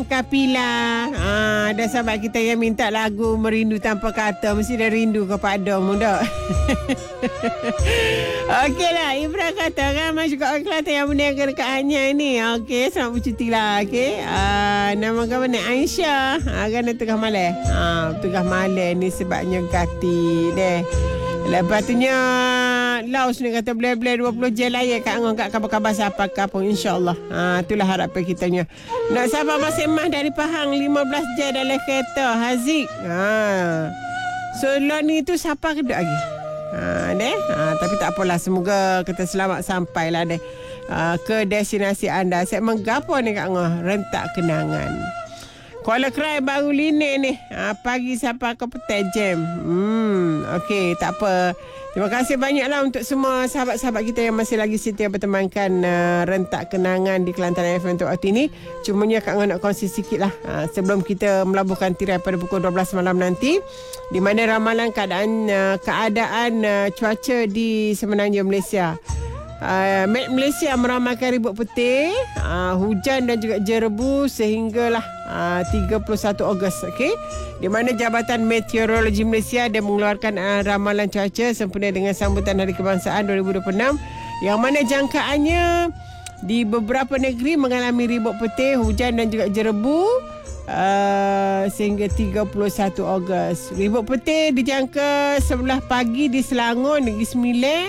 Kapila. Ada sahabat kita yang minta lagu Merindu Tanpa Kata. Mesti dah rindu kepada muda. Okeylah, Ibra kata kan masuk kat Kelantan yang berniaga dekat Hanya ni. Okey, selamat bercuti lah. Okey. Nama kau mana? Aisyah. Kan tengah malam. Tengah malam ni sebabnya gati deh. Lepas tu nya Laos ni kata boleh-boleh 20 je layak kat Angong kat kabar-kabar siapa kapung insya-Allah. Itulah harapan kita nya. Nak sabar Masih Mah dari Pahang 15 je dalam kereta Haziq. So lo ni tu siapa keduk lagi? Tapi tak apalah, semoga kita selamat sampai lah deh ke destinasi anda. Saya menggapo ni kat Angong rentak kenangan. Kuala Krai baru line ni. Pagi sampai ke petang jam. Okey, tak apa. Terima kasih banyaklah untuk semua sahabat-sahabat kita yang masih lagi setia bertemankan rentak kenangan di Kelantan FM untuk waktu ini. Cumanya Kak Ngah nak kongsi sikit lah sebelum kita melabuhkan tirai pada pukul 12 malam nanti. Di mana ramalan keadaan cuaca di semenanjung Malaysia. Malaysia meramalkan ribut putih, hujan dan juga jerebu sehinggalah 31 Ogos, okey. Di mana Jabatan Meteorologi Malaysia dia mengeluarkan ramalan cuaca sempena dengan sambutan Hari Kebangsaan 2026 yang mana jangkaannya di beberapa negeri mengalami ribut putih, hujan dan juga jerebu sehingga 31 Ogos. Ribut putih dijangka sebelah pagi di Selangor, Negeri Sembilan,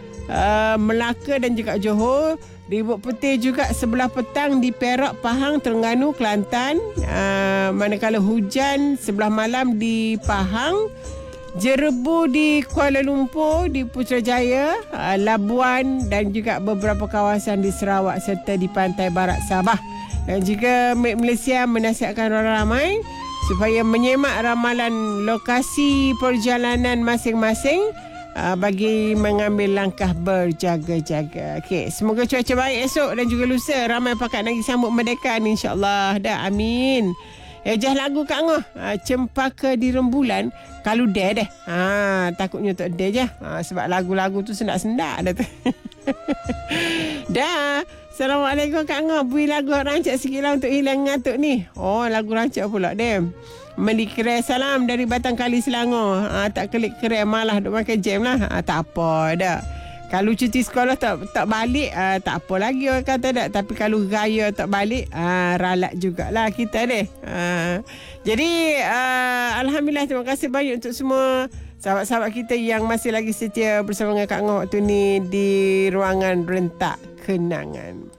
Melaka dan juga Johor. Ribut putih juga sebelah petang di Perak, Pahang, Terengganu, Kelantan. Manakala hujan sebelah malam di Pahang, jerebu di Kuala Lumpur, di Putrajaya, Labuan dan juga beberapa kawasan di Sarawak serta di pantai barat Sabah. Dan juga Malaysia menasihatkan orang ramai supaya menyemak ramalan lokasi perjalanan masing-masing bagi mengambil langkah berjaga-jaga. Okey, semoga cuaca baik esok dan juga lusa. Ramai pakat lagi sambut Merdeka ni insya-Allah. Dah, amin. Jah lagu Kak Ngoh, Cempaka di Rembulan. Kalau deh. Takutnya tak deh je. Sebab lagu-lagu tu sendak-sendak dah tu. Dah. Assalamualaikum Kak Ngoh. Beri lagu rancak sikitlah untuk hilang ngantuk ni. Lagu rancak pula dem. Melikere salam dari Batang Kali Selangor. Tak klik kere malah duk makan jam lah. Tak apa dah. Kalau cuti sekolah tak balik, tak apa lagi orang kata dah. Tapi kalau raya tak balik, ralat jugalah kita deh. Jadi alhamdulillah, terima kasih banyak untuk semua sahabat-sahabat kita yang masih lagi setia bersama dengan Kak Ngoh waktu ni di ruangan rentak kenangan.